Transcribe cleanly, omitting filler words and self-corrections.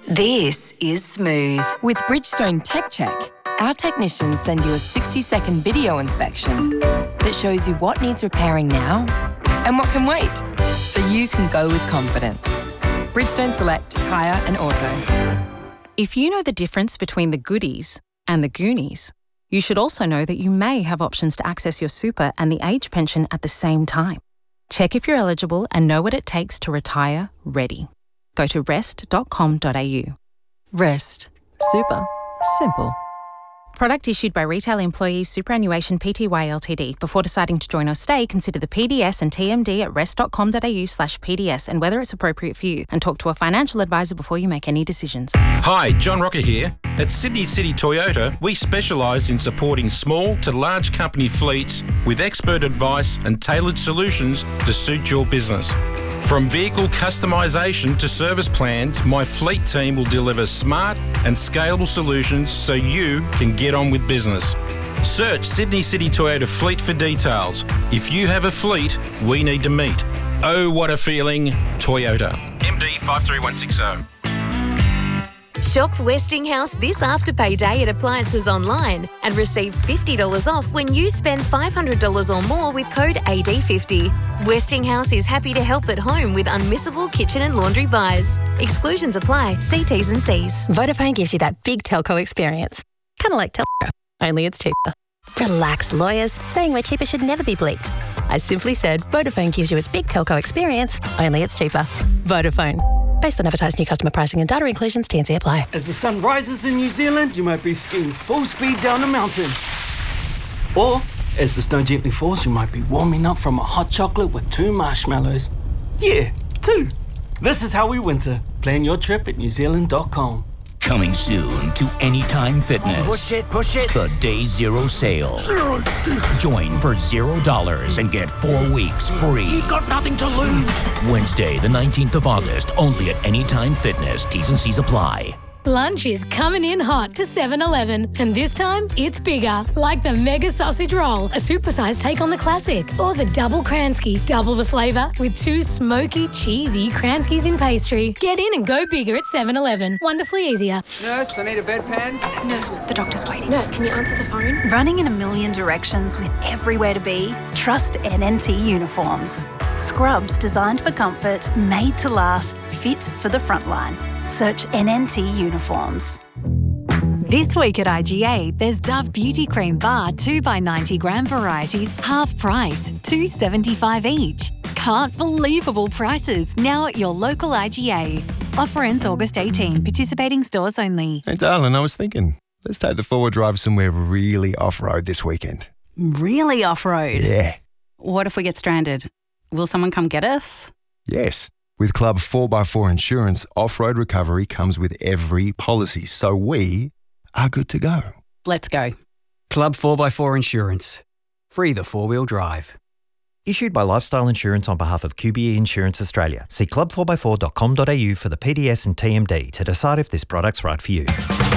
This is Smooth. With Bridgestone Tech Check, our technicians send you a 60-second video inspection that shows you what needs repairing now and what can wait, so you can go with confidence. Bridgestone Select Tyre and Auto. If you know the difference between the goodies and the Goonies, you should also know that you may have options to access your super and the age pension at the same time. Check if you're eligible and know what it takes to retire ready. Go to rest.com.au. Rest. Super. Simple. Product issued by Retail Employees Superannuation Pty Ltd. Before deciding to join or stay, consider the PDS and TMD at rest.com.au/PDS and whether it's appropriate for you, and talk to a financial advisor before you make any decisions. Hi, John Rocker here. At Sydney City Toyota, we specialise in supporting small to large company fleets with expert advice and tailored solutions to suit your business. From vehicle customisation to service plans, my fleet team will deliver smart and scalable solutions so you can get on with business. Search Sydney City Toyota Fleet for details. If you have a fleet, we need to meet. Oh, what a feeling. Toyota. MD 53160. Shop Westinghouse this Afterpay Day at Appliances Online and receive $50 off when you spend $500 or more with code AD50. Westinghouse is happy to help at home with unmissable kitchen and laundry buys. Exclusions apply. See T's and C's. Vodafone gives you that big telco experience. Kind of like Telco, only it's cheaper. Relax, lawyers. Saying we're cheaper should never be bleeped. I simply said Vodafone gives you its big telco experience, only it's cheaper. Vodafone. Based on advertised new customer pricing and data inclusions, T&C apply. As the sun rises in New Zealand, you might be skiing full speed down a mountain. Or, as the snow gently falls, you might be warming up from a hot chocolate with 2 marshmallows. Yeah, 2. This is how we winter. Plan your trip at newzealand.com. Coming soon to Anytime Fitness. Push it. The Day Zero Sale. Zero excuses. Join for $0 and get 4 weeks free. You've got nothing to lose. Wednesday, the 19th of August, only at Anytime Fitness. T's and C's apply. Lunch is coming in hot to 7-Eleven, and this time it's bigger, like the Mega Sausage Roll, a supersized take on the classic, or the Double Kransky, double the flavour with 2 smoky, cheesy Kranskys in pastry. Get in and go bigger at 7-Eleven. Wonderfully easier. Nurse, I need a bedpan. Nurse, the doctor's waiting. Nurse, can you answer the phone? Running in a million directions with everywhere to be? Trust NNT Uniforms. Scrubs designed for comfort, made to last, fit for the front line. Search NNT Uniforms. This week at IGA, there's Dove Beauty Cream Bar 2x90 varieties, half price, $2.75 each. Can't believable prices now at your local IGA. Offer ends August 18. Participating stores only. Hey, darling, I was thinking, let's take the 4-wheel drive somewhere really off-road this weekend. Really off-road? Yeah. What if we get stranded? Will someone come get us? Yes. With Club 4x4 Insurance, off-road recovery comes with every policy, so we are good to go. Let's go. Club 4x4 Insurance. Free the 4-wheel drive. Issued by Lifestyle Insurance on behalf of QBE Insurance Australia. See club4x4.com.au for the PDS and TMD to decide if this product's right for you.